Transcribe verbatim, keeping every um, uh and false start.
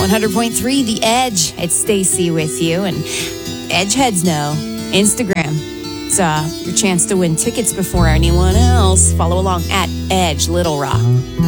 one hundred point three The Edge. It's Stacy with you. And Edgeheads know Instagram. It's uh, your chance to win tickets before anyone else. Follow along at Edge Little Rock.